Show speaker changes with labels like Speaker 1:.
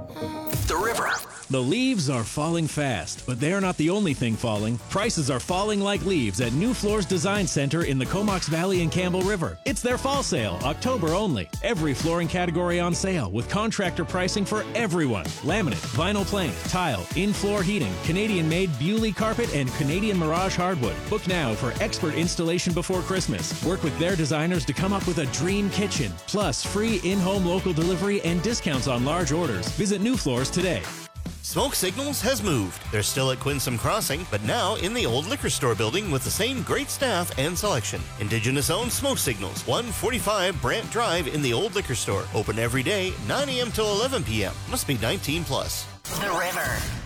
Speaker 1: The River.
Speaker 2: The leaves are falling fast, but they are not the only thing falling. Prices are falling like leaves at New Floors Design Center in the Comox Valley and Campbell River. It's their fall sale, October only. Every flooring category on sale with contractor pricing for everyone. Laminate, vinyl plank, tile, in-floor heating, Canadian-made Bewley carpet, and Canadian Mirage hardwood. Book now for expert installation before Christmas. Work with their designers to come up with a dream kitchen, plus free in-home local delivery and discounts on large orders. Visit New Floors today.
Speaker 3: Smoke Signals has moved. They're still at Quinsam Crossing, but now in the old liquor store building with the same great staff and selection. Indigenous-owned Smoke Signals, 145 Brant Drive in the old liquor store. Open every day, 9 a.m. till 11 p.m. Must be 19 plus.
Speaker 1: The River.